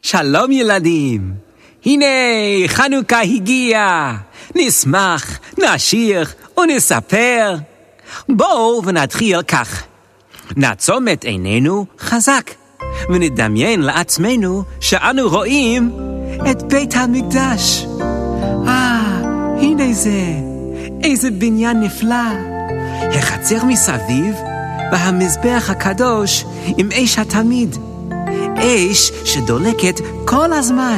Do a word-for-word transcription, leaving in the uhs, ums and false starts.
שלום ילדים, הנה חנוכה הגיע, נשמח, נשיר ונספר. בואו ונתחיל כך, נעצום את עינינו חזק, ונדמיין לעצמנו שאנו רואים את בית המקדש. אה, הנה זה, איזה בניין נפלא, החצר מסביב, והמזבח הקדוש עם אש התמיד, אש שדולקת כל הזמן.